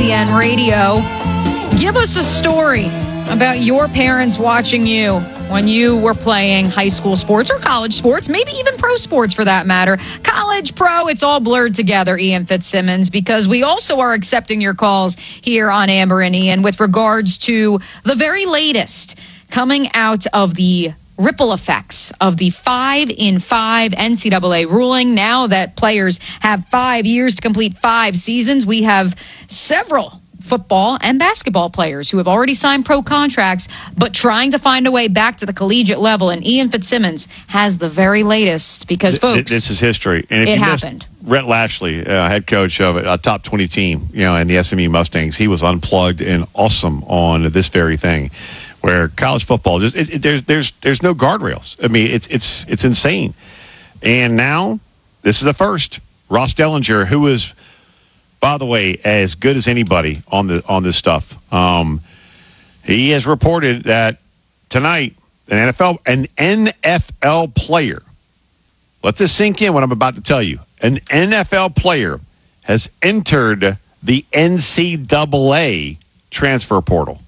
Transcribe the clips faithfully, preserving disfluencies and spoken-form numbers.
B N Radio. Give us a story about your parents watching you when you were playing high school sports or college sports, maybe even pro sports for that matter. College, pro, it's all blurred together, Ian Fitzsimmons, because we also are accepting your calls here on Amber and Ian with regards to the very latest coming out of the ripple effects of the five in five N C double A ruling. Now that players have five years to complete five seasons, we have several football and basketball players who have already signed pro contracts, but trying to find a way back to the collegiate level. And Ian Fitzsimmons has the very latest because, folks, this is history. And if it you happened. Rhett Lashley, uh, head coach of a top twenty team, you know, in the S M U Mustangs, he was unplugged and awesome on this very thing. Where college football, just it, it, there's there's there's no guardrails. I mean, it's it's it's insane. And now this is the first. Ross Dellinger, who is, by the way, as good as anybody on the on this stuff, um, he has reported that tonight an N F L an N F L player. Let this sink in. What I'm about to tell you. An N F L player has entered the N C double A transfer portal.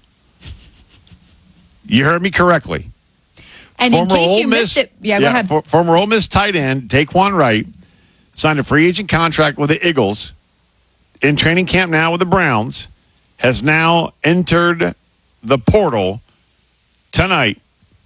You heard me correctly. And former in case Ole you Miss, missed it, yeah, go yeah, ahead. For, former Ole Miss tight end Daquan Wright signed a free agent contract with the Eagles. In training camp now with the Browns, has now entered the portal tonight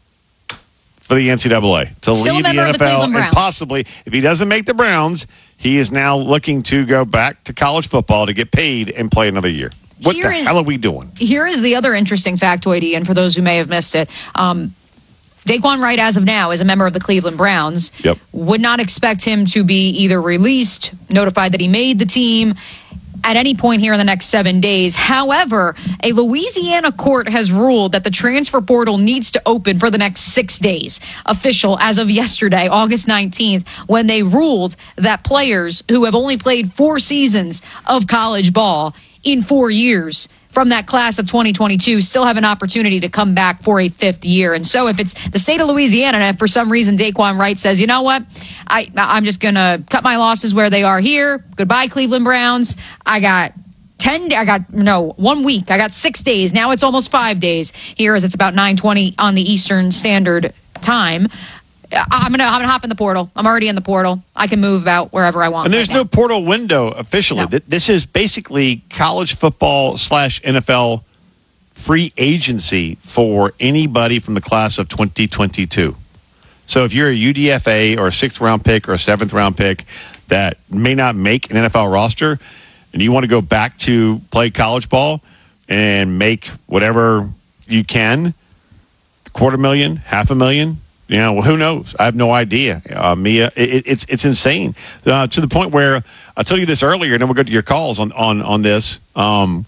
for the N C double A to Still leave the a member N of F the L, Cleveland and Browns. possibly, if he doesn't make the Browns, he is now looking to go back to college football to get paid and play another year. What Here the is- hell are we doing? Here is the other interesting factoid, Ian, for those who may have missed it. Um, Daquan Wright, as of now, is a member of the Cleveland Browns. Yep. Would not expect him to be either released, notified that he made the team at any point here in the next seven days. However, a Louisiana court has ruled that the transfer portal needs to open for the next six days. Official as of yesterday, August nineteenth, when they ruled that players who have only played four seasons of college ball in four years from that class of twenty twenty-two still have an opportunity to come back for a fifth year. And so if it's the state of Louisiana and if for some reason Daquan Wright says, you know what, I, I'm just going to cut my losses where they are here. Goodbye, Cleveland Browns. I got ten, I got, no, one week. I got six days. Now it's almost five days here as it's about nine twenty on the Eastern Standard Time. I'm gonna I'm gonna hop in the portal. I'm already in the portal. I can move about wherever I want. And there's right no now. portal window officially. No. Th- This is basically college football slash N F L free agency for anybody from the class of twenty twenty-two. So if you're a U D F A or a sixth round pick or a seventh round pick that may not make an N F L roster and you want to go back to play college ball and make whatever you can, quarter million, half a million, you know, well, who knows? I have no idea, uh, Mia. It, it's it's insane uh, to the point where I told you this earlier, and then we'll go to your calls on on on this. Um,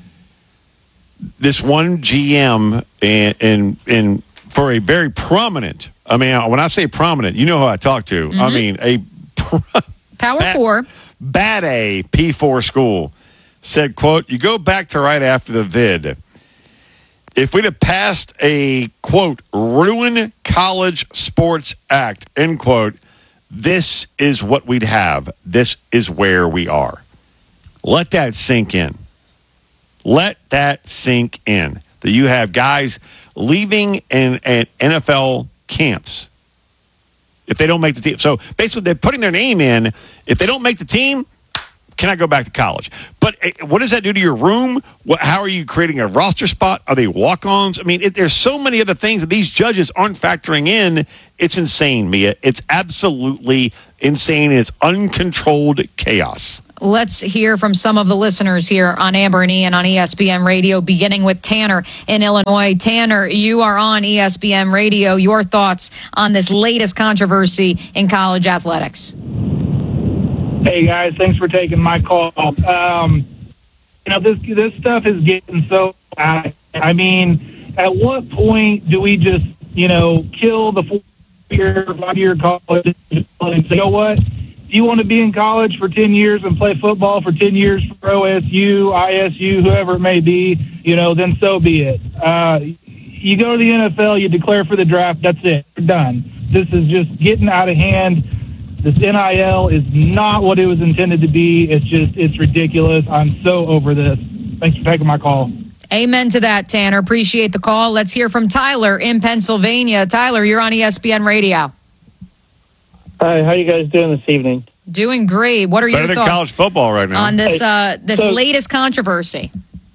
this one G M and and and for a very prominent. I mean, when I say prominent, you know who I talk to. Mm-hmm. I mean, a pro- Power bad, four, bad A P four school said, "quote You go back to right after the vid." If we'd have passed a, quote, ruin college sports act, end quote, this is what we'd have. This is where we are. Let that sink in. Let that sink in. That you have guys leaving in, in N F L camps if they don't make the team. So basically they're putting their name in. If they don't make the team, can I go back to college? But uh, what does that do to your room? What, how are you creating a roster spot? Are they walk-ons? I mean, it, there's so many other things that these judges aren't factoring in. It's insane, Mia. It's absolutely insane. It's uncontrolled chaos. Let's hear from some of the listeners here on Amber and Ian on E S P N Radio, beginning with Tanner in Illinois. Tanner, you are on E S P N Radio. Your thoughts on this latest controversy in college athletics? Hey guys, thanks for taking my call. Um, you know, this this stuff is getting so bad. I mean, at what point do we just, you know, kill the four-year, five-year college and say, you know what? If you want to be in college for ten years and play football for ten years for O S U, I S U, whoever it may be, you know, then so be it. Uh, you go to the N F L, you declare for the draft, that's it. You're done. This is just getting out of hand. This N I L is not what it was intended to be. It's just, it's ridiculous. I'm so over this. Thanks for taking my call. Amen to that, Tanner. Appreciate the call. Let's hear from Tyler in Pennsylvania. Tyler, you're on E S P N Radio. Hi, how you guys doing this evening? Doing great. What are Better your than thoughts college football right now. on this uh, this So- latest controversy?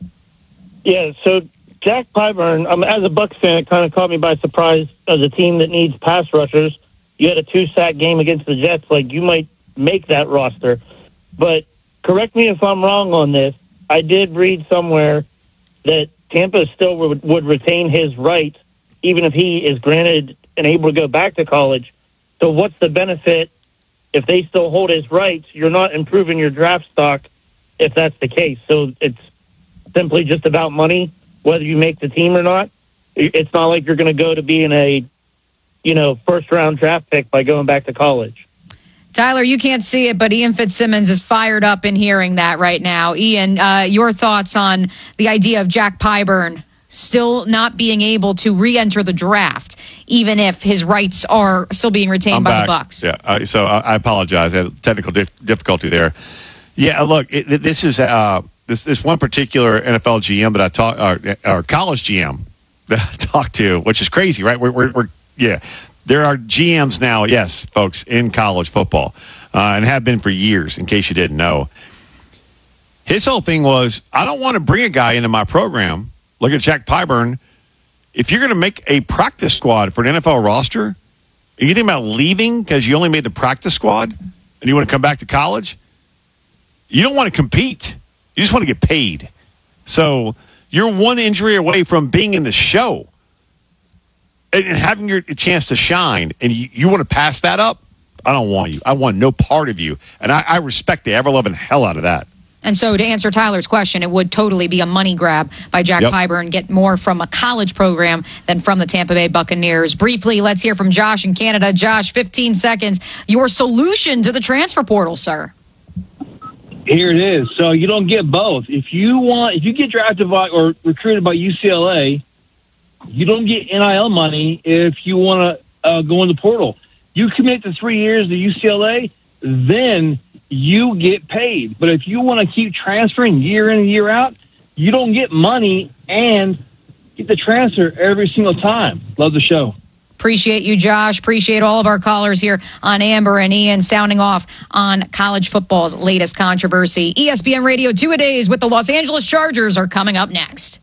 Yeah, so Jack Pyburn, um, as a Bucs fan, it kind of caught me by surprise as a team that needs pass rushers. You had a two-sack game against the Jets, like you might make that roster. But correct me if I'm wrong on this. I did read somewhere that Tampa still would, would retain his right, even if he is granted and able to go back to college. So what's the benefit if they still hold his rights? You're not improving your draft stock if that's the case. So it's simply just about money, whether you make the team or not. It's not like you're going to go to being a, you know, first-round draft pick by going back to college. Tyler, you can't see it, but Ian Fitzsimmons is fired up in hearing that right now. Ian, uh, your thoughts on the idea of Jack Pyburn still not being able to re-enter the draft, even if his rights are still being retained I'm by back. the Bucs? Yeah, uh, so I, I apologize. I had technical dif- difficulty there. Yeah, look, it, this is uh, this this one particular N F L G M that I talk, or, or college G M that I talked to, which is crazy, right? We're, we're, we're yeah, there are G Ms now, yes, folks, in college football, uh, and have been for years. In case you didn't know, his whole thing was, I don't want to bring a guy into my program. Look at Jack Pyburn. If you're going to make a practice squad for an N F L roster, are you thinking about leaving because you only made the practice squad and you want to come back to college? You don't want to compete. You just want to get paid. So you're one injury away from being in the show and, and having your chance to shine, and you, you want to pass that up? I don't want you. I want no part of you. And I, I respect the ever-loving hell out of that. And so to answer Tyler's question, it would totally be a money grab by Jack Yep. Pyburn, get more from a college program than from the Tampa Bay Buccaneers. Briefly, let's hear from Josh in Canada. Josh, fifteen seconds. Your solution to the transfer portal, sir. Here it is. So you don't get both. If you want, if you get drafted by or recruited by U C L A, you don't get N I L money if you want to uh, go in the portal. You commit to three years to U C L A, then you get paid. But if you want to keep transferring year in and year out, you don't get money and get the transfer every single time. Love the show. Appreciate you, Josh. Appreciate all of our callers here on Amber and Ian sounding off on college football's latest controversy. E S P N Radio Two-A-Days with the Los Angeles Chargers are coming up next.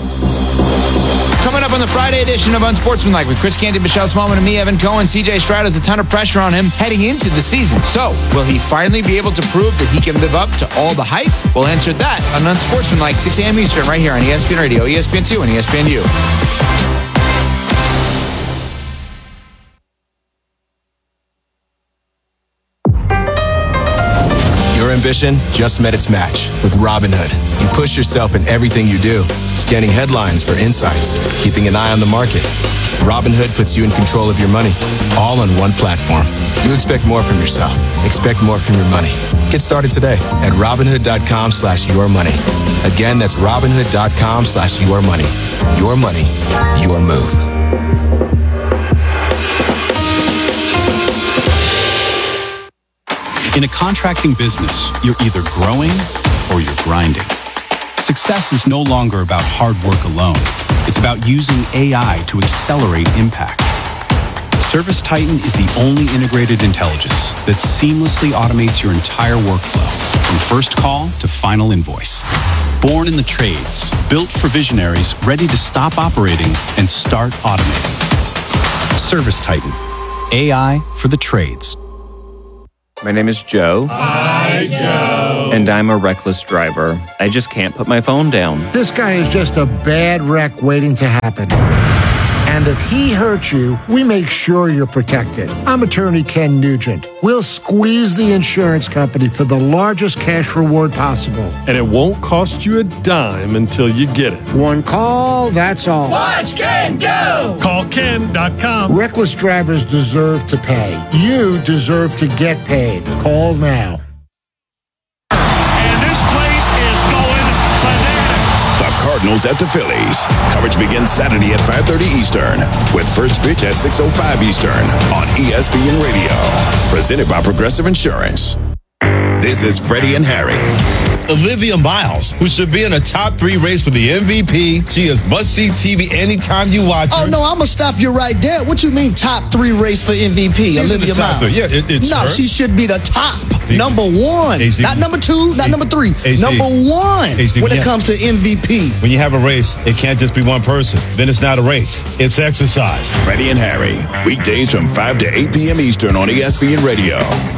Coming up on the Friday edition of Unsportsmanlike with Chris Canty, Michelle Smallman, and me, Evan Cohen. C J Stroud has a ton of pressure on him heading into the season. So, will he finally be able to prove that he can live up to all the hype? We'll answer that on Unsportsmanlike, six a.m. Eastern, right here on E S P N Radio, E S P N two, and E S P N U. Your ambition just met its match with Robinhood. You push yourself in everything you do, scanning headlines for insights, keeping an eye on the market. Robinhood puts you in control of your money, all on one platform. You expect more from yourself. Expect more from your money. Get started today at Robinhood.com slash your money. Again, that's Robinhood.com slash your money. Your money, your move. In a contracting business, you're either growing or you're grinding. Success is no longer about hard work alone. It's about using A I to accelerate impact. ServiceTitan is the only integrated intelligence that seamlessly automates your entire workflow, from first call to final invoice. Born in the trades, built for visionaries ready to stop operating and start automating. ServiceTitan, A I for the trades. My name is Joe. Hi, Joe. And I'm a reckless driver. I just can't put my phone down. This guy is just a bad wreck waiting to happen. And if he hurts you, we make sure you're protected. I'm attorney Ken Nugent. We'll squeeze the insurance company for the largest cash reward possible. And it won't cost you a dime until you get it. One call, that's all. Watch Ken go! Call Ken dot com. Reckless drivers deserve to pay. You deserve to get paid. Call now. And this place is going bananas. The Cardinals at the Phillies. Coverage begins Saturday at five thirty Eastern with first pitch at six oh five Eastern on E S P N Radio. Presented by Progressive Insurance. This is Freddie and Harry. Olivia Miles, who should be in a top three race for the M V P. She is must-see T V anytime you watch her. Oh, no, I'm going to stop you right there. What you mean top three race for M V P, She's Olivia in the top Miles? three. Yeah, it, it's No, her. she should be the top. See, number one. H D. Not number two, not H D. number three. H D. Number one H D, when it yeah. comes to M V P. When you have a race, it can't just be one person. Then it's not a race. It's exercise. Freddie and Harry, weekdays from five to eight p.m. Eastern on E S P N Radio.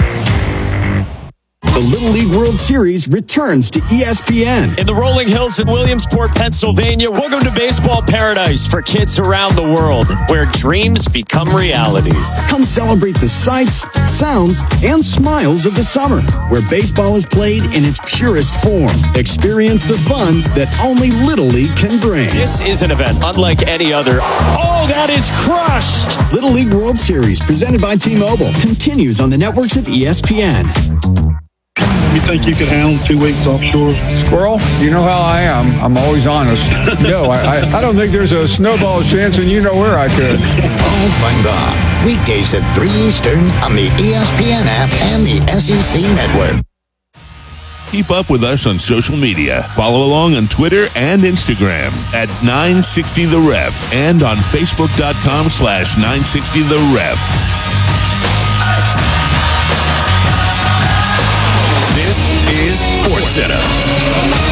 The Little League World Series returns to E S P N. In the rolling hills in Williamsport, Pennsylvania, welcome to baseball paradise for kids around the world, where dreams become realities. Come celebrate the sights, sounds, and smiles of the summer, where baseball is played in its purest form. Experience the fun that only Little League can bring. This is an event unlike any other. Oh, that is crushed! Little League World Series, presented by T-Mobile, continues on the networks of E S P N. You think you could handle two weeks offshore? Squirrel, you know how I am. I'm always honest. No, I, I, I don't think there's a snowball's chance, and you know where I could. Oh, fun gone. Weekdays at three Eastern on the E S P N app and the S E C network. Keep up with us on social media. Follow along on Twitter and Instagram at nine sixty the ref and on Facebook.com slash 960 the ref. This is SportsCenter.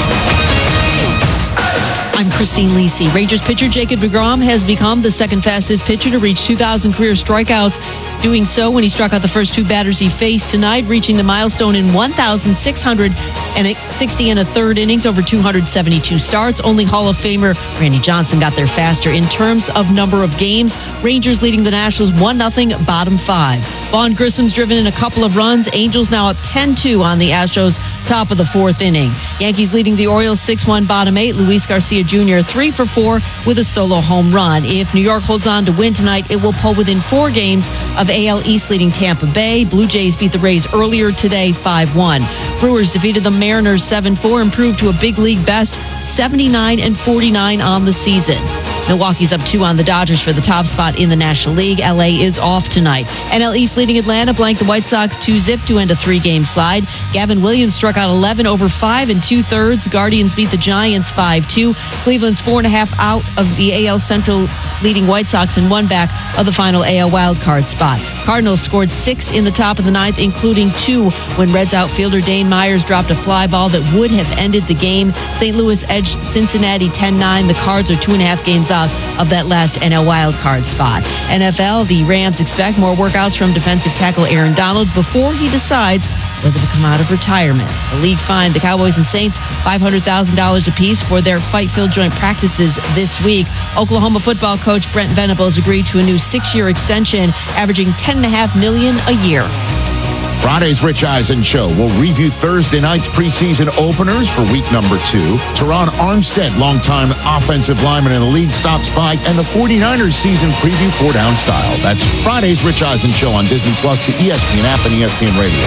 I'm Christine Lisi. Rangers pitcher Jacob deGrom has become the second fastest pitcher to reach two thousand career strikeouts, doing so when he struck out the first two batters he faced tonight, reaching the milestone in one thousand six hundred sixty and a third innings over two hundred seventy-two starts. Only Hall of Famer Randy Johnson got there faster. In terms of number of games, Rangers leading the Nationals one nothing, bottom five. Vaughn Grissom's driven in a couple of runs. Angels now up ten two on the Astros, top of the fourth inning. Yankees leading the Orioles six one, bottom eight. Luis Garcia Junior three for four with a solo home run. If New York holds on to win tonight, it will pull within four games of A L East leading Tampa Bay. Blue Jays beat the Rays earlier today five one. Brewers defeated the Mariners seven four, improved to a big league best seventy-nine and forty-nine on the season. Milwaukee's up two on the Dodgers for the top spot in the National League. L A is off tonight. N L East leading Atlanta blanked the White Sox two zip to end a three-game slide. Gavin Williams struck out eleven over five and two-thirds. Guardians beat the Giants five two. Cleveland's four and a half out of the A L Central leading White Sox and one back of the final A L wildcard spot. Cardinals scored six in the top of the ninth, including two when Reds outfielder Dane Myers dropped a fly ball that would have ended the game. Saint Louis edged Cincinnati ten nine. The Cards are two and a half games out of that last N L wildcard spot. N F L, the Rams expect more workouts from defensive tackle Aaron Donald before he decides whether to come out of retirement. The league fined the Cowboys and Saints five hundred thousand dollars apiece for their fight-filled joint practices this week. Oklahoma football coach Brent Venables agreed to a new six-year extension, averaging ten point five million dollars a year. Friday's Rich Eisen Show will review Thursday night's preseason openers for week number two. Teron Armstead, longtime offensive lineman in the league, stops by, and the 49ers season preview four down style. That's Friday's Rich Eisen Show on Disney Plus, the E S P N app, and E S P N Radio.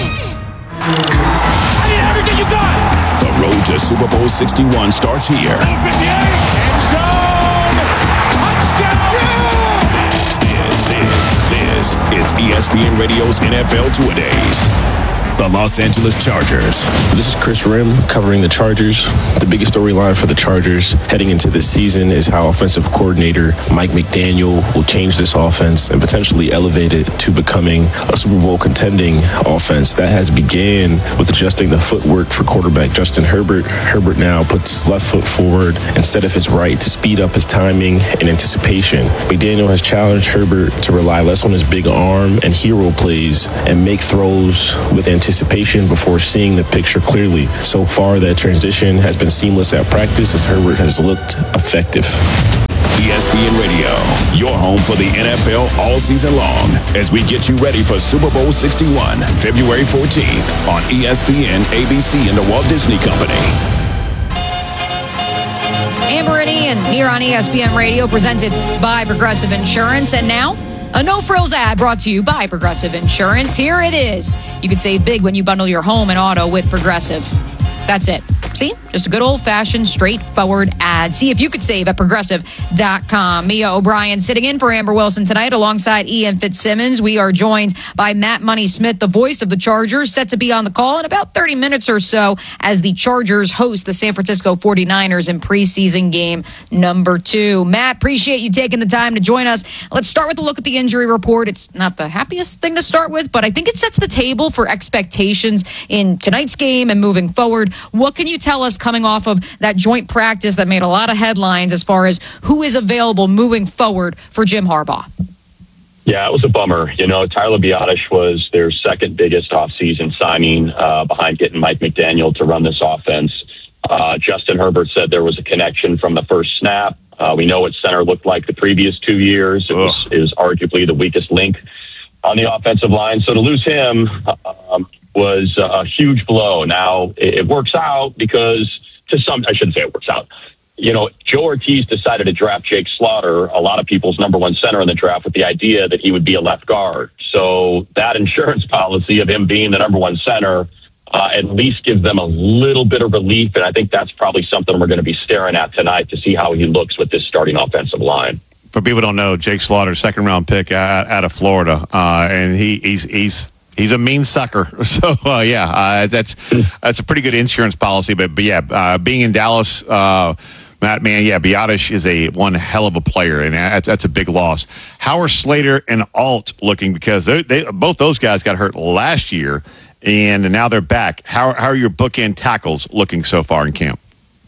Everything you got. The road to Super Bowl sixty-one starts here. End zone. Touchdown. This is, this is E S P N Radio's N F L Two-A-Days. The Los Angeles Chargers. This is Chris Rim covering the Chargers. The biggest storyline for the Chargers heading into this season is how offensive coordinator Mike McDaniel will change this offense and potentially elevate it to becoming a Super Bowl contending offense. That has began with adjusting the footwork for quarterback Justin Herbert. Herbert now puts his left foot forward instead of his right to speed up his timing and anticipation. McDaniel has challenged Herbert to rely less on his big arm and hero plays and make throws with anticipation before seeing the picture clearly. So far, that transition has been seamless at practice as Herbert has looked effective. E S P N Radio, your home for the N F L all season long, as we get you ready for Super Bowl sixty-one, February fourteenth on E S P N, A B C, and the Walt Disney Company. Amber and Ian here on E S P N Radio, presented by Progressive Insurance. And now, a no-frills ad brought to you by Progressive Insurance. Here it is. You can save big when you bundle your home and auto with Progressive. That's it. See, just a good old-fashioned, straightforward ad. See if you could save at progressive dot com. Mia O'Brien sitting in for Amber Wilson tonight alongside Ian Fitzsimmons. We are joined by Matt Money Smith, the voice of the Chargers, set to be on the call in about thirty minutes or so as the Chargers host the San Francisco forty-niners in preseason game number two. Matt, appreciate you taking the time to join us. Let's start with a look at the injury report. It's not the happiest thing to start with, but I think it sets the table for expectations in tonight's game and moving forward. What can you tell us coming off of that joint practice that made a lot of headlines as far as who is available moving forward for Jim Harbaugh? Yeah, it was a bummer. You know, Tyler Biadasz was their second biggest offseason signing uh, behind getting Mike McDaniel to run this offense. Uh, Justin Herbert said there was a connection from the first snap. Uh, we know what center looked like the previous two years. It was, is arguably the weakest link on the offensive line. So to lose him um, was a huge blow. Now, it works out because to some, I shouldn't say it works out. You know, Joe Ortiz decided to draft Jake Slaughter, a lot of people's number one center in the draft, with the idea that he would be a left guard. So that insurance policy of him being the number one center uh, at least gives them a little bit of relief. And I think that's probably something we're going to be staring at tonight to see how he looks with this starting offensive line. For people who don't know, Jake Slaughter, second round pick out, out of Florida, uh, and he, he's he's he's a mean sucker. So uh, yeah, uh, that's that's a pretty good insurance policy. But but yeah, uh, being in Dallas, uh, Matt, man, yeah, Biadasz is a one hell of a player, and that's, that's a big loss. How are Slater and Alt looking? Because they, they both those guys got hurt last year, and now they're back. How how are your bookend tackles looking so far in camp?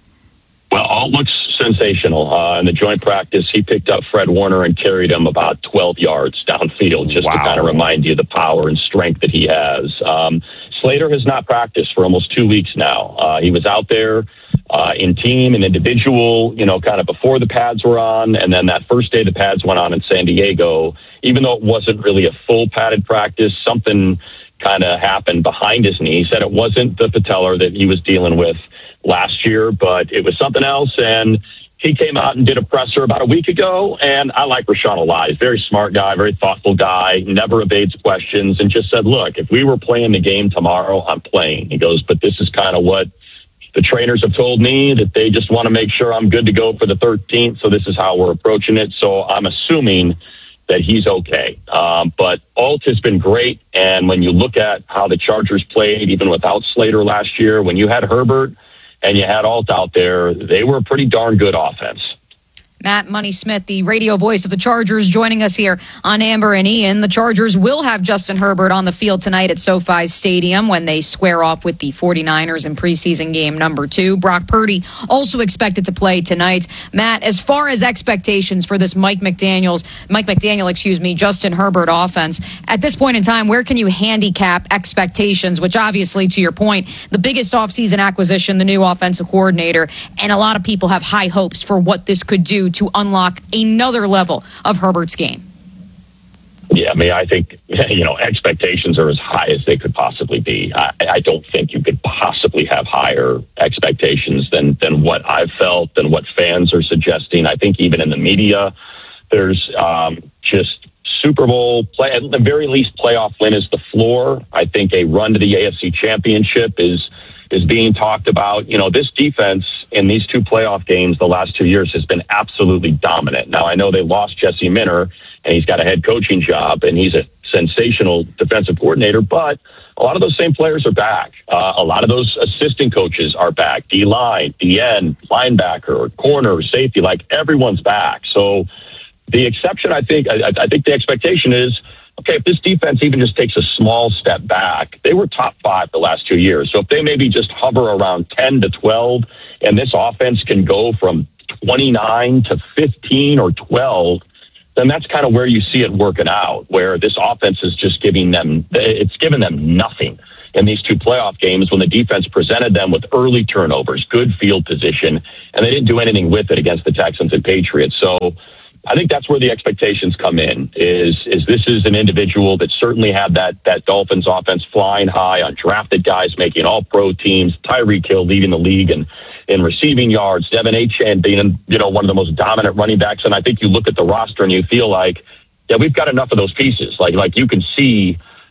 Well, Alt looks sensational. Uh, in the joint practice, he picked up Fred Warner and carried him about twelve yards downfield, just wow. to kind of remind you of the power and strength that he has. Um, Slater has not practiced for almost two weeks now. Uh, he was out there uh, in team and individual, you know, kind of before the pads were on, and then that first day the pads went on in San Diego, even though it wasn't really a full padded practice, something kind of happened behind his knee. He said it wasn't the patellar that he was dealing with last year, but it was something else. And he came out and did a presser about a week ago. And I like Rashawn Elias, very smart guy, very thoughtful guy, never evades questions, and just said, look, if we were playing the game tomorrow, I'm playing. He goes, but this is kind of what the trainers have told me, that they just want to make sure I'm good to go for the thirteenth. So this is how we're approaching it. So I'm assuming that he's okay. Um, but Alt has been great. And when you look at how the Chargers played, even without Slater last year, when you had Herbert and you had Alt out there, they were a pretty darn good offense. Matt Money Smith, the radio voice of the Chargers, joining us here on Amber and Ian. The Chargers will have Justin Herbert on the field tonight at SoFi Stadium when they square off with the forty-niners in preseason game number two. Brock Purdy also expected to play tonight. Matt, as far as expectations for this Mike McDaniels, Mike McDaniel, excuse me, Justin Herbert offense, at this point in time, where can you handicap expectations, which obviously, to your point, the biggest offseason acquisition, the new offensive coordinator, and a lot of people have high hopes for what this could do to unlock another level of Herbert's game? Yeah, I mean, I think, you know, expectations are as high as they could possibly be. I, I don't think you could possibly have higher expectations than, than what I've felt, than what fans are suggesting. I think even in the media, there's um, just Super Bowl play, at the very least playoff win is the floor. I think a run to the A F C Championship is is being talked about. You know, this defense in these two playoff games the last two years has been absolutely dominant. Now, I know they lost Jesse Minter, and he's got a head coaching job, and he's a sensational defensive coordinator, but a lot of those same players are back. Uh, a lot of those assistant coaches are back. D-line, D-end, linebacker, corner, safety, like everyone's back. So the exception, I think, I, I think the expectation is, okay, if this defense even just takes a small step back, they were top five the last two years. So if they maybe just hover around ten to twelve, and this offense can go from twenty-nine to fifteen or twelve, then that's kind of where you see it working out, where this offense is just giving them, it's given them nothing in these two playoff games when the defense presented them with early turnovers, good field position, and they didn't do anything with it against the Texans and Patriots. So I think that's where the expectations come in, is is this is an individual that certainly had that that Dolphins offense flying high, undrafted guys making all-pro teams, Tyreek Hill leading the league in, in receiving yards, Devin Achane being, you know, one of the most dominant running backs. And I think you look at the roster and you feel like, yeah, we've got enough of those pieces. Like, like you can see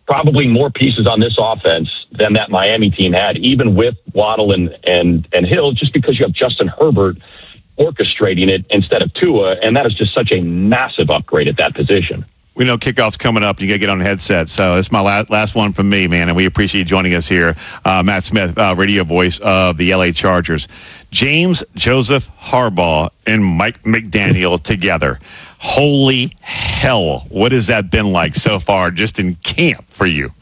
probably more pieces on this offense than that Miami team had, even with Waddle and, and, and Hill, just because you have Justin Herbert orchestrating it instead of Tua, and that is just such a massive upgrade at that position. We know kickoff's coming up. You got to get on the headset. So it's my last, last one from me, man, and we appreciate you joining us here. Uh, Matt Smith, uh, radio voice of the L A Chargers. James Joseph Harbaugh and Mike McDaniel together. Holy hell. What has that been like so far just in camp for you?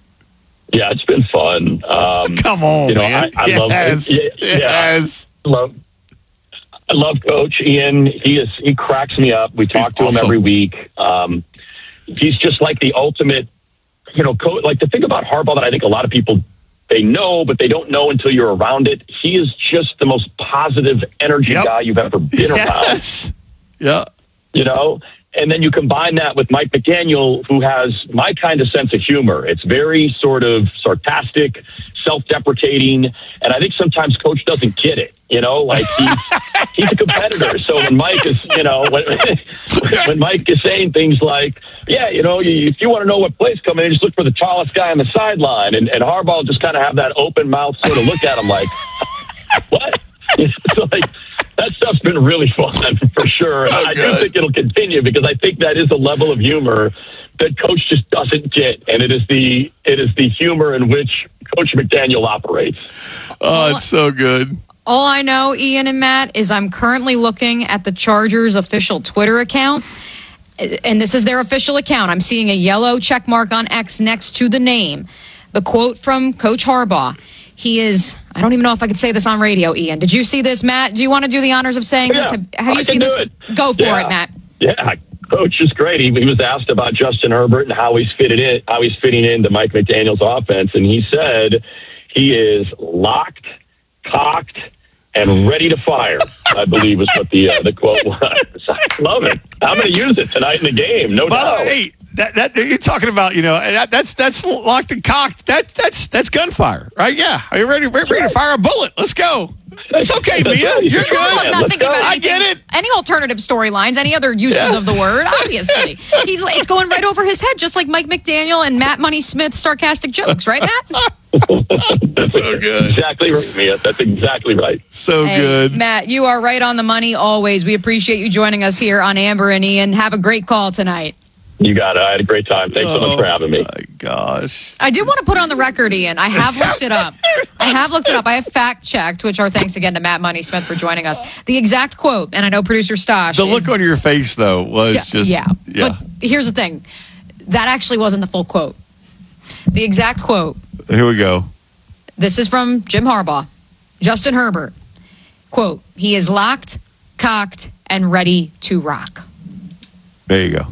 Yeah, it's been fun. Um, Come on, you know, man. I, I yes. love it. Yeah, yes. I love I love Coach Ian. He is he cracks me up. We talk He's to awesome. him every week. Um, he's just like the ultimate, you know, coach. Like the thing about Harbaugh that I think a lot of people they know, but they don't know until you're around it. He is just the most positive energy Yep. guy you've ever been yes. around. Yeah. You know, and then you combine that with Mike McDaniel, who has my kind of sense of humor. It's very sort of sarcastic, self-deprecating, and I think sometimes Coach doesn't get it. You know, like he's he's a competitor. So when Mike is, you know, when, when Mike is saying things like, "Yeah, you know, you, if you want to know what play's coming in, just look for the tallest guy on the sideline," and, and Harbaugh will just kind of have that open mouth sort of look at him like, "What?" So like. That stuff's been really fun for sure. And Oh, I good. do think it'll continue because I think that is a level of humor that Coach just doesn't get, and it is the it is the humor in which Coach McDaniel operates. Oh, it's so good. All I know, Ian and Matt, is I'm currently looking at the Chargers' official Twitter account, and this is their official account. I'm seeing a yellow check mark on X next to the name. The quote from Coach Harbaugh. He is, I don't even know if I could say this on radio, Ian. Did you see this, Matt? Do you want to do the honors of saying Yeah, this? Have, have I you can seen do this? it. Go for Yeah. it, Matt. Yeah, Coach is great. He, he was asked about Justin Herbert and how he's fitted in, how he's fitting into Mike McDaniel's offense, and he said he is locked, cocked, and ready to fire. I believe is what the uh, the quote was. I love it. I'm going to use it tonight in the game. No By the doubt. way, that, that you're talking about, you know, that, that's that's locked and cocked. That that's that's gunfire, right? Yeah, are you ready? Ready to fire a bullet? Let's go. It's okay, That's Mia. right. You're Harbaugh was good. not Let's thinking go. about I anything, get it. any alternative storylines, any other uses Yeah. of the word, obviously. He's It's going right over his head, just like Mike McDaniel and Matt Money Smith's sarcastic jokes, right, Matt? That's So good. exactly right, Mia. That's exactly right. So Hey, good. Matt, you are right on the money always. We appreciate you joining us here on Amber and Ian. Have a great call tonight. You got it. I had a great time. Thanks so much for having me. My gosh. I do want to put on the record, Ian. I have looked it up. I have looked it up. I have fact checked, which our thanks again to Matt Money Smith for joining us. The exact quote, and I know producer Stosh. The is- look on your face, though, was Yeah, just yeah. yeah. But here's the thing. That actually wasn't the full quote. The exact quote. Here we go. This is from Jim Harbaugh. Justin Herbert. Quote, he is locked, cocked, and ready to rock. There you go.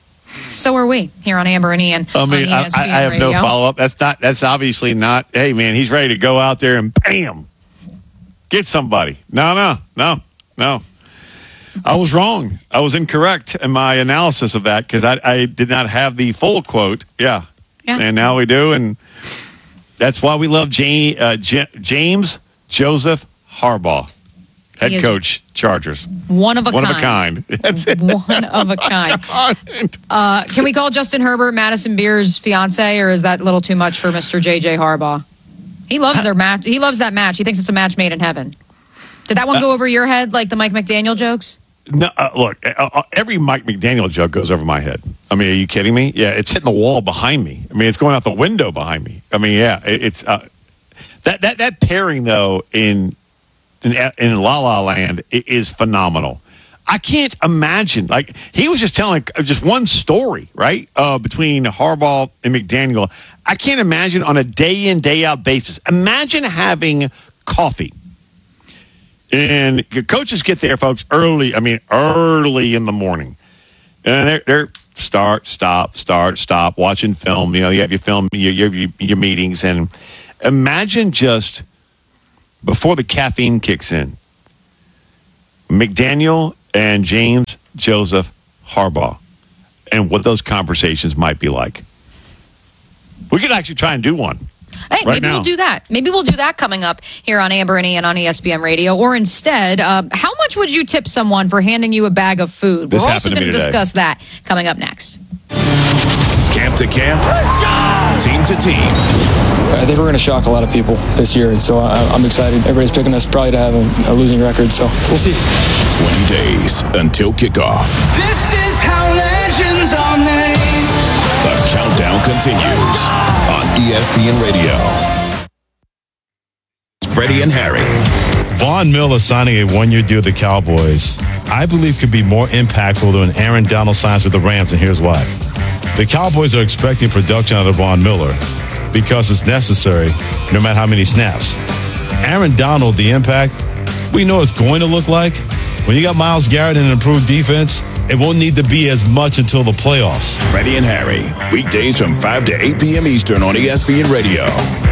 So are we here on Amber and Ian. I mean, on I, E S P N I have Radio. no follow up. That's not. That's obviously not. Hey, man, he's ready to go out there and bam, get somebody. No, no, no, no. I was wrong. I was incorrect in my analysis of that because I, I did not have the full quote. Yeah. Yeah. And now we do, and that's why we love J- uh, J- James Joseph Harbaugh, head He is coach, Chargers. One of a One kind. of a kind. That's it. One of a kind. Uh, can we call Justin Herbert Madison Beer's fiance, or is that a little too much for Mister J J Harbaugh? He loves their match. He loves that match. He thinks it's a match made in heaven. Did that one go over your head like the Mike McDaniel jokes? No, uh, look, uh, uh, every Mike McDaniel joke goes over my head. I mean, are you kidding me? Yeah, it's hitting the wall behind me. I mean, it's going out the window behind me. I mean, yeah, it, it's uh, that that that pairing though in in, in La La Land i- is phenomenal. I can't imagine. Like he was just telling just one story, right? Uh, between Harbaugh and McDaniel. I can't imagine on a day in day out basis. Imagine having coffee. And your coaches get there, folks, early. I mean, early in the morning. And they're, they're start, stop, start, stop, watching film. You know, you have your film, your, your, your meetings. And imagine just before the caffeine kicks in, McDaniel and James Joseph Harbaugh and what those conversations might be like. We could actually try and do one. Hey, right maybe now. we'll do that. Maybe we'll do that coming up here on Amber and Ian on E S P N Radio. Or instead, uh, how much would you tip someone for handing you a bag of food? This We're also happened to going me to today. discuss that coming up next. Camp to camp. team to team. I think we're going to shock a lot of people this year, and so I, I'm excited. Everybody's picking us probably to have a, a losing record, so we'll see. twenty days until kickoff. This is how legends are made. The countdown continues on E S P N Radio. Freddie and Harry. Von Miller signing a one-year deal with the Cowboys, I believe, could be more impactful than Aaron Donald signs with the Rams, and here's why. The Cowboys are expecting production out of Von Miller because it's necessary, no matter how many snaps. Aaron Donald, the impact, we know it's going to look like. When you got Myles Garrett and an improved defense, it won't need to be as much until the playoffs. Freddie and Harry, weekdays from five to eight p.m. Eastern on E S P N Radio.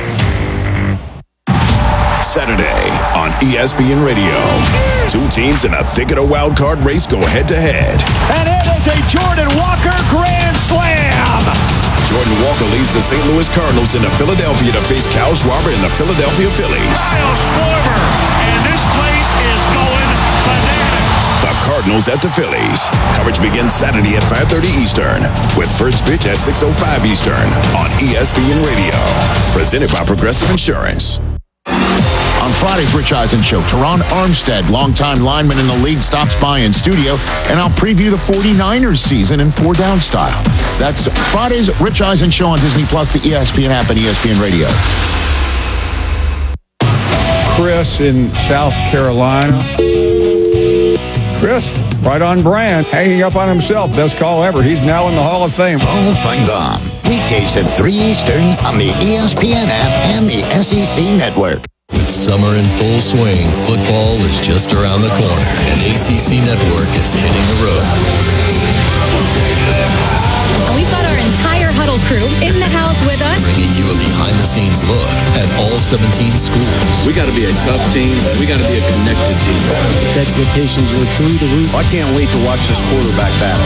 Saturday on E S P N Radio. Two teams in the thick of the wild card race go head-to-head. And it is a Jordan Walker grand slam. Jordan Walker leads the Saint Louis Cardinals into Philadelphia to face Kyle Schwarber and the Philadelphia Phillies. Kyle Schwarber, and this place is going bananas. The Cardinals at the Phillies. Coverage begins Saturday at five thirty Eastern with first pitch at six oh five Eastern on E S P N Radio. Presented by Progressive Insurance. On Friday's Rich Eisen Show, Teron Armstead, longtime lineman in the league, stops by in studio, and I'll preview the forty-niners season in four down style. That's Friday's Rich Eisen Show on Disney Plus, the E S P N app, and E S P N Radio. Chris in South Carolina. Chris, right on brand, hanging up on himself. Best call ever. He's now in the Hall of Fame. Hall of Fame gone. Weekdays at three Eastern on the E S P N app and the S E C Network. With summer in full swing, football is just around the corner, and A C C Network is hitting the road. And we've got our entire Huddle crew in the house with us, bringing you a behind-the-scenes look at all seventeen schools. We got to be a tough team. We got to be a connected team. The expectations were through the roof. I can't wait to watch this quarterback battle.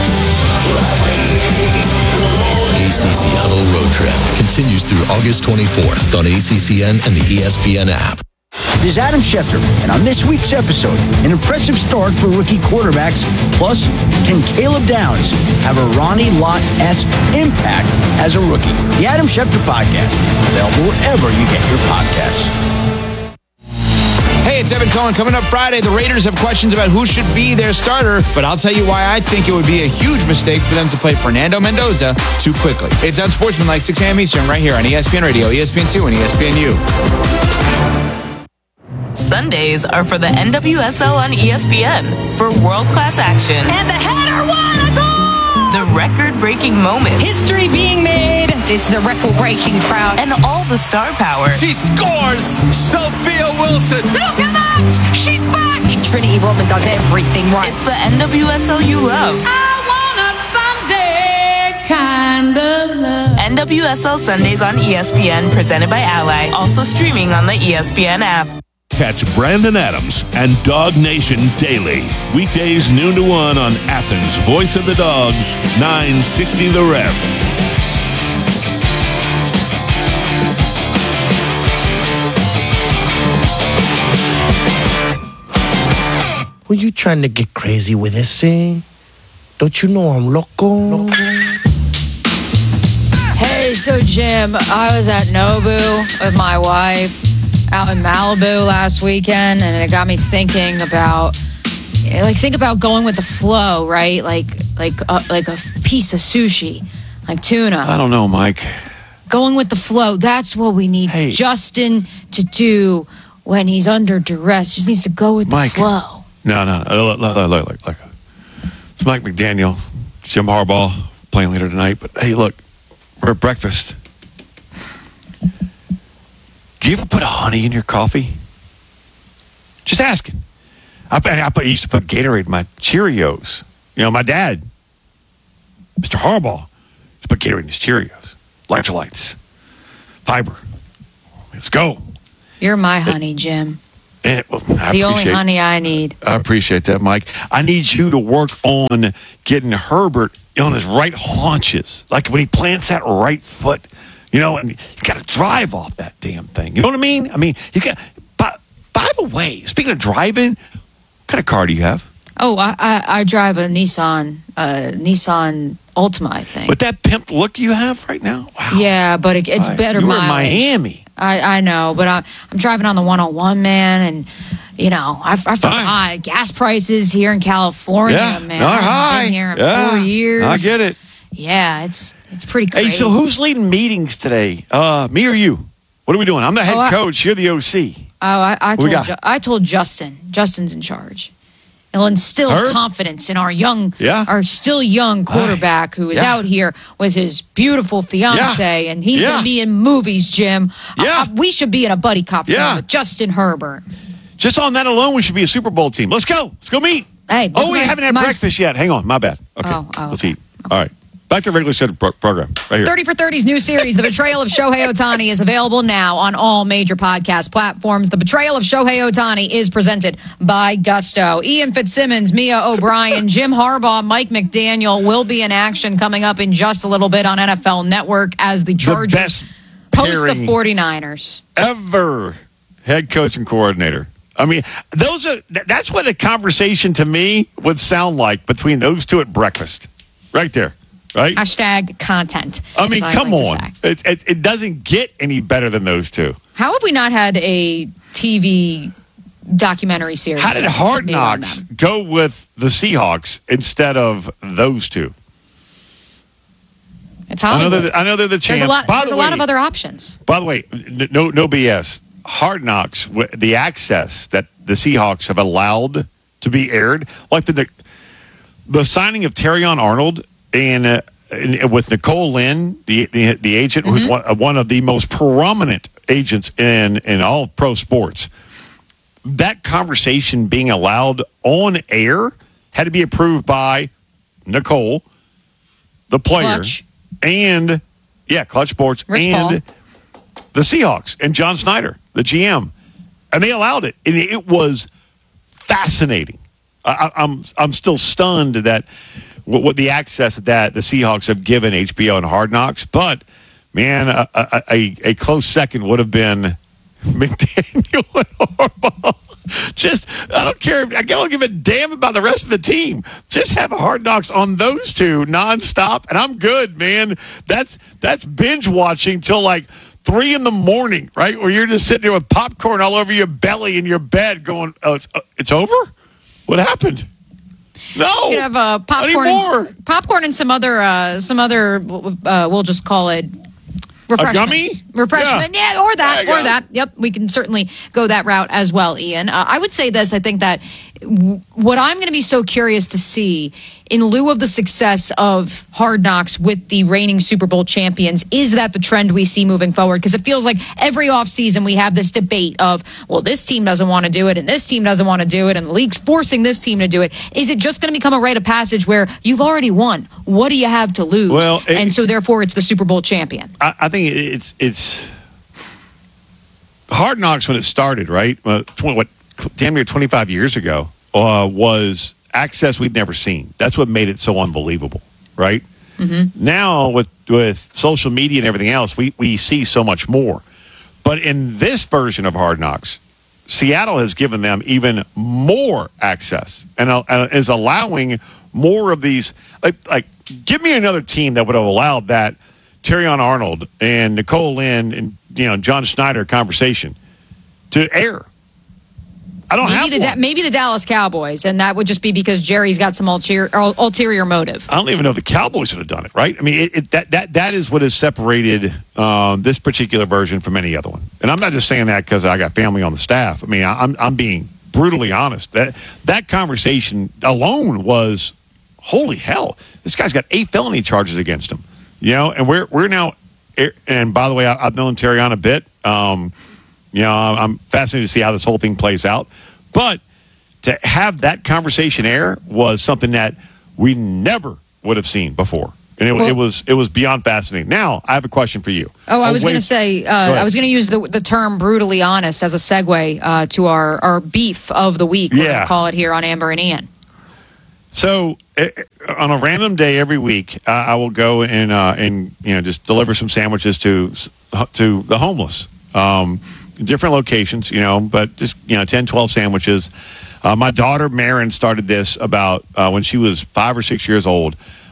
A C C Huddle Road Trip continues through August twenty-fourth on A C C N and the E S P N app. This is Adam Schefter, and on this week's episode, an impressive start for rookie quarterbacks. Plus, can Caleb Downs have a Ronnie Lott-esque impact as a rookie? The Adam Schefter Podcast, available wherever you get your podcasts. Hey, it's Evan Cohen. Coming up Friday, the Raiders have questions about who should be their starter, but I'll tell you why I think it would be a huge mistake for them to play Fernando Mendoza too quickly. It's Unsportsmanlike, six a.m. Eastern, right here on E S P N Radio, E S P N two, and E S P N U. Sundays are for the N W S L on E S P N for world-class action. and the header won a goal! The record-breaking moments. History being made. It's the record-breaking crowd. And all the star power. She scores! Sophia Wilson! Look at that! She's back! Trinity Rodman does everything right. It's the N W S L you love. I want a Sunday kind of love. N W S L Sundays on E S P N, presented by Ally. Also streaming on the E S P N app. Catch Brandon Adams and Dog Nation daily. Weekdays noon to one on Athens' Voice of the Dogs, nine sixty The Ref. Were you trying to get crazy with this, eh? Don't you know I'm loco? Hey, so Jim, I was at Nobu with my wife out in Malibu last weekend, and it got me thinking about, like, think about going with the flow, right? Like, like, uh, like a piece of sushi, like tuna. I don't know, Mike. Going with the flow. That's what we need Hey. Justin to do when he's under duress. Just needs to go with Mike. the flow. No, no. Look, look, look, look, look. It's Mike McDaniel, Jim Harbaugh playing later tonight. But hey, look, we're at breakfast. Do you ever put honey in your coffee? Just asking. I, I, I used to put Gatorade in my Cheerios. You know, my dad, Mister Harbaugh, used to put Gatorade in his Cheerios. Electrolytes, fiber. Let's go. You're my honey, Jim. And, well, I The only appreciate- honey I need. I appreciate that, Mike. I need you to work on getting Herbert on his right haunches. Like when he plants that right foot, you know, and you got to drive off that damn thing. You know what I mean? I mean, you got, by, by the way, speaking of driving, what kind of car do you have? Oh, I, I, I drive a Nissan, uh, Nissan Ultima, I think. With that pimp look you have right now? Wow. Yeah, but it, it's Right. better You were in mileage. Miami. I, I know, but I, I'm driving on the one oh one, man, and, you know, I, I forgot gas prices here in California, Yeah, man. not I've high. been here in Yeah, four years. I get it. Yeah, it's it's pretty crazy. Hey, so who's leading meetings today? Uh, me or you? What are we doing? I'm the head Oh, I- coach. You're the O C. Oh, I, I What we told got? Ju- I told Justin. Justin's in charge. It'll instill Herb? confidence in our young, Yeah. our still young quarterback who is Yeah. out here with his beautiful fiance, and he's Yeah. going to be in movies. Jim, Yeah. Uh, we should be in a buddy cop film Yeah. with Justin Herbert. Just on that alone, we should be a Super Bowl team. Let's go. Let's go meet. Hey, Oh, look we at my- haven't had my- breakfast yet. Hang on. My bad. Okay. Oh, oh, Let's eat. All right. Back to regular scheduled pro- program right here. thirty for thirty's new series, The Betrayal of Shohei Ohtani, is available now on all major podcast platforms. The Betrayal of Shohei Ohtani is presented by Gusto. Ian Fitzsimmons, Mia O'Brien, Jim Harbaugh, Mike McDaniel will be in action coming up in just a little bit on N F L Network as the Chargers best host the pairing. forty-niners. Ever head coach and coordinator. I mean, those are th- that's what a conversation to me would sound like between those two at breakfast. Right there. Right? Hashtag content. I mean, as I come like to on. say. It, it, it doesn't get any better than those two. How have we not had a T V documentary series? How did Hard made on Knocks them? go with the Seahawks instead of those two? It's I know Hollywood. they're, I know they're the champs. There's a lot. By There's the a lot way- of other options. By the way, n- no no B S. Hard Knocks, w- the access that the Seahawks have allowed to be aired, like the the, the signing of Terrion Arnold and, uh, and with Nicole Lynn, the the, the agent, who's one, uh, one of the most prominent agents in in all of pro sports. That conversation being allowed on air had to be approved by Nicole, the player, Clutch. and yeah, Clutch Sports, Rich and the Seahawks, and John Snyder, the G M, and they allowed it, and it was fascinating. I, I- I'm I'm still stunned that what, what the access that the Seahawks have given H B O and Hard Knocks, but man, a, a, a, a close second would have been McDaniel and Harbaugh. Just, I don't care. I don't give a damn about the rest of the team. Just have Hard Knocks on those two nonstop, and I'm good, man. That's that's binge watching till like three in the morning, right? Where you're just sitting there with popcorn all over your belly in your bed, going, "Oh, it's uh, it's over. What happened?" No, You could have uh, popcorn, anymore. and, s- popcorn, and some other, uh, some other. Uh, we'll just call it refreshments. gummy? Refreshment, yeah. or that, There you or go. that. Yep, we can certainly go that route as well, Ian. Uh, I would say this. I think that w- what I'm going to be so curious to see, in lieu of the success of Hard Knocks with the reigning Super Bowl champions, is that the trend we see moving forward? Because it feels like every offseason we have this debate of, well, this team doesn't want to do it, and this team doesn't want to do it, and the league's forcing this team to do it. Is it just going to become a rite of passage where you've already won? What do you have to lose? Well, it- and so therefore it's the Super Bowl champion. I, I think it's it's Hard Knocks when it started, right? Uh, twenty, what damn near twenty-five years ago uh, was access we'd never seen. That's what made it so unbelievable, right? Mm-hmm. Now with with social media and everything else, we we see so much more. But in this version of Hard Knocks, Seattle has given them even more access and, uh, and is allowing more of these. Like, like, give me another team that would have allowed that Terrion Arnold and Nicole Lynn and you know John Schneider conversation to air. I don't have Maybe the, one. Da- maybe the Dallas Cowboys, and that would just be because Jerry's got some ulterior, ulterior motive. I don't even know if the Cowboys would have done it, right? I mean, it, it, that that that is what has separated um, this particular version from any other one. And I'm not just saying that because I got family on the staff. I mean, I, I'm I'm being brutally honest. That that conversation alone was, holy hell! This guy's got eight felony charges against him. You know, and we're we're now. And by the way, I, I've known Terry on a bit. Um, you know, I'm fascinated to see how this whole thing plays out. But to have that conversation air was something that we never would have seen before, and it, Well- it was it was beyond fascinating. Now, I have a question for you. Oh, I was Away- going to say, uh, ahead. I was going to use the the term "brutally honest" as a segue uh, to our, our beef of the week. We're Yeah. going to call it here on Amber and Ian. So eh, on a random day every week, uh, I will go and uh, and you know just deliver some sandwiches to to the homeless, um, different locations, you know, but just you know ten, twelve sandwiches. Uh, my daughter Marin started this about uh, when she was five or six years old.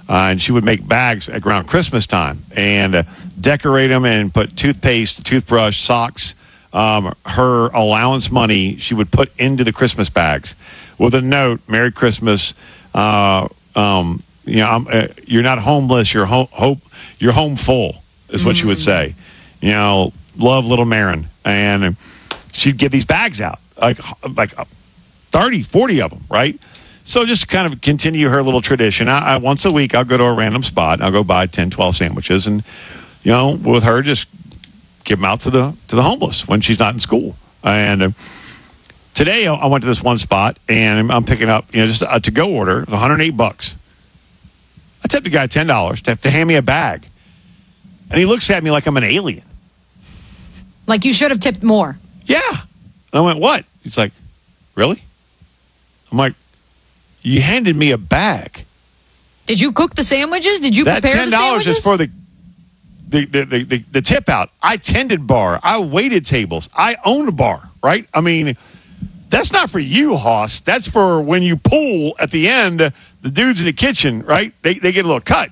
Uh, and she would make bags around Christmas time and uh, decorate them and put toothpaste, toothbrush, socks, um, her allowance money she would put into the Christmas bags with a note, Merry Christmas, uh, um, you know, I'm, uh, you're not homeless, you're, ho- hope, you're home full, is what mm. she would say. You know, love little Marin. And she'd give these bags out, like like thirty, forty of them, right? So just to kind of continue her little tradition, I, I, once a week I'll go to a random spot. I'll go buy ten, twelve sandwiches, and you know, with her, just give them out to the to the homeless when she's not in school. And uh, today I went to this one spot, and I'm picking up, you know, just a to-go order. It was one hundred eight bucks. I tipped the guy ten dollars to, to hand me a bag, and he looks at me like I'm an alien. Like you should have tipped more. Yeah. And I went, what? He's like, really? I'm like, you handed me a bag. Did you cook the sandwiches? Did you that prepare the sandwiches? That ten dollars is for the the, the, the, the the tip out. I tended bar. I waited tables. I owned a bar, right? I mean, that's not for you, Hoss. That's for when you pull at the end, the dudes in the kitchen, right? They they get a little cut.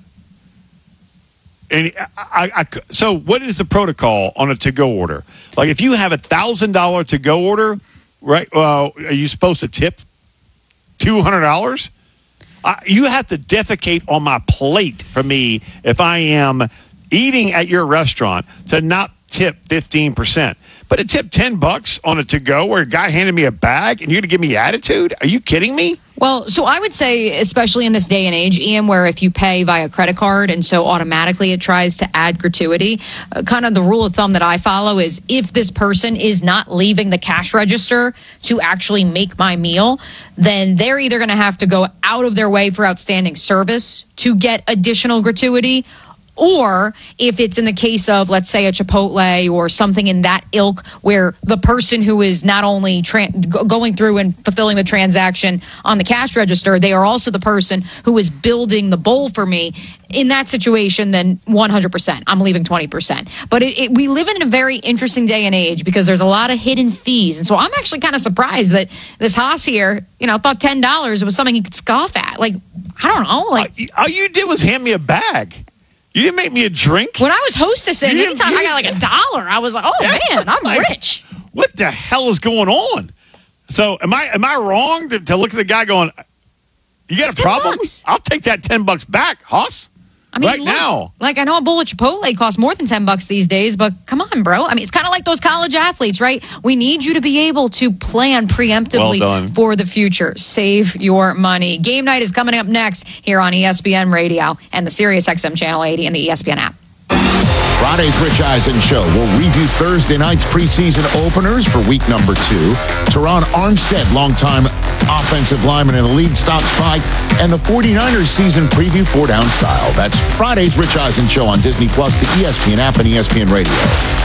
And I, I, I, so what is the protocol on a to-go order? Like if you have a one thousand dollars to-go order, right, uh, are you supposed to tip two hundred dollars? Uh, you have to defecate on my plate for me if I am eating at your restaurant to not tip fifteen percent. But to tip ten bucks on a to-go where a guy handed me a bag and you're going to give me attitude? Are you kidding me? Well, so I would say, especially in this day and age, Ian, where if you pay via credit card and so automatically it tries to add gratuity, uh, kind of the rule of thumb that I follow is if this person is not leaving the cash register to actually make my meal, then they're either going to have to go out of their way for outstanding service to get additional gratuity, or if it's in the case of, let's say, a Chipotle or something in that ilk where the person who is not only tra- going through and fulfilling the transaction on the cash register, they are also the person who is building the bowl for me. In that situation, then one hundred percent. I'm leaving twenty percent. But it, it, we live in a very interesting day and age because there's a lot of hidden fees. And so I'm actually kind of surprised that this Haas here, you know, thought ten dollars was something he could scoff at. Like, I don't know. Like, all you did was hand me a bag. You didn't make me a drink? When I was hostessing, anytime I got like a dollar, I was like, oh, yeah, man, I'm like, rich. What the hell is going on? So am I am I wrong to, to look at the guy going, you got it's a problem? bucks. I'll take that ten bucks back, Hoss. I mean, right look, now. Like, I know a bowl of Chipotle costs more than ten bucks these days, but come on, bro. I mean, it's kind of like those college athletes, right? We need you to be able to plan preemptively well for the future. Save your money. Game night is coming up next here on E S P N Radio and the SiriusXM Channel eighty and the E S P N app. Friday's Rich Eisen Show will review Thursday night's preseason openers for week number two. Teron Armstead, longtime offensive lineman in the league, stops by, and the forty-niners season preview four down style. That's Friday's Rich Eisen Show on Disney Plus, the E S P N app, and E S P N Radio.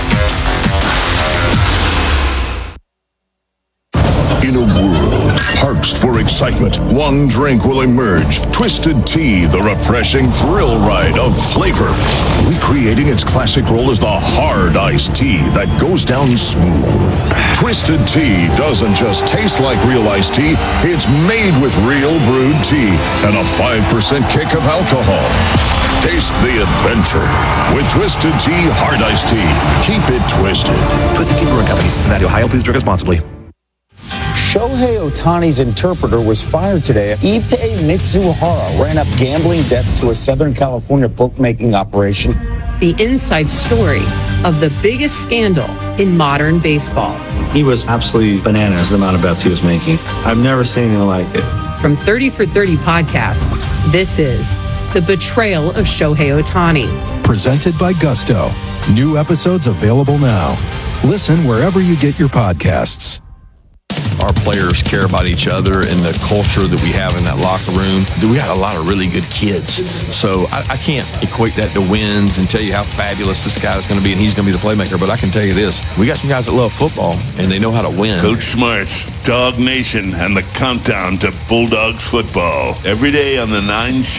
In a world parched for excitement, one drink will emerge. Twisted Tea, the refreshing thrill ride of flavor. Recreating its classic role as the hard iced tea that goes down smooth. Twisted Tea doesn't just taste like real iced tea, it's made with real brewed tea and a five percent kick of alcohol. Taste the adventure with Twisted Tea Hard Iced Tea. Keep it twisted. Twisted Tea Brewing Company, Cincinnati, Ohio. Please drink responsibly. Shohei Ohtani's interpreter was fired today. Ippei Mitsuhara ran up gambling debts to a Southern California bookmaking operation. The inside story of the biggest scandal in modern baseball. He was absolutely bananas, the amount of bets he was making. I've never seen anything like it. From thirty for thirty podcasts, this is The Betrayal of Shohei Ohtani. Presented by Gusto. New episodes available now. Listen wherever you get your podcasts. Our players care about each other and the culture that we have in that locker room. We got a lot of really good kids. So I, I can't equate that to wins and tell you how fabulous this guy's going to be and he's going to be the playmaker. But I can tell you this, we got some guys that love football and they know how to win. Coach Smart's Dog Nation and the countdown to Bulldogs football. Every day on the nine